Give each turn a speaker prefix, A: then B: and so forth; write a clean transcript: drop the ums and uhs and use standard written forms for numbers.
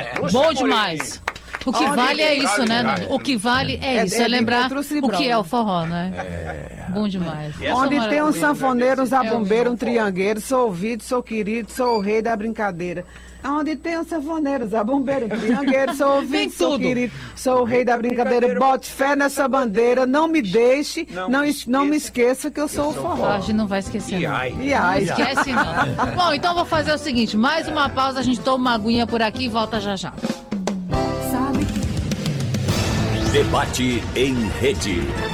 A: Bom demais. O que vale é isso, né? O que vale é isso, é lembrar o que é o forró, né? Bom demais.
B: Onde tem um sanfoneiro, um zabumbeiro, um triangueiro, sou ouvido, sou querido, sou o rei da brincadeira. Onde tem um sanfoneiro, um zabumbeiro, um triangueiro, sou ouvido, sou querido, sou o rei da brincadeira. Bote fé nessa bandeira, não me deixe, não me esqueça que eu sou o forró.
A: A gente não vai esquecer, não.
B: Não
A: esquece, não. Bom, então vou fazer o seguinte, mais uma pausa, a gente toma uma aguinha por aqui e volta já já.
C: Debate em rede.